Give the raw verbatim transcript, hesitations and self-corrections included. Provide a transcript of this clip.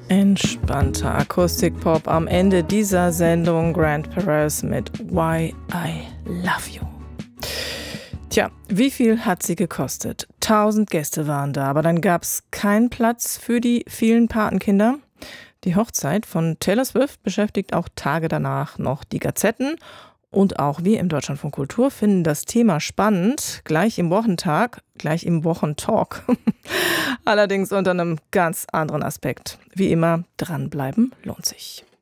Entspannter Akustikpop am Ende dieser Sendung. Grant Perez mit Why I Love You. Tja, wie viel hat sie gekostet? Tausend Gäste waren da, aber dann gab es keinen Platz für die vielen Patenkinder. Die Hochzeit von Taylor Swift beschäftigt auch Tage danach noch die Gazetten. Und auch wir im Deutschlandfunk Kultur finden das Thema spannend, gleich im Wochentag, gleich im Wochentalk. Allerdings unter einem ganz anderen Aspekt. Wie immer, dranbleiben lohnt sich.